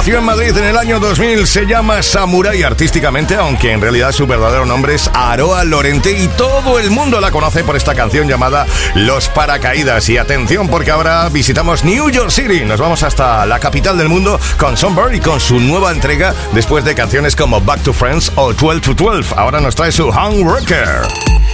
Nació en Madrid en el año 2000, se llama Samurai artísticamente, aunque en realidad su verdadero nombre es Aroa Lorente y todo el mundo la conoce por esta canción llamada Los Paracaídas. Y atención, porque ahora visitamos New York City, nos vamos hasta la capital del mundo con Sunbury y con su nueva entrega después de canciones como Back to Friends o 12 to 12. Ahora nos trae su Hung Worker.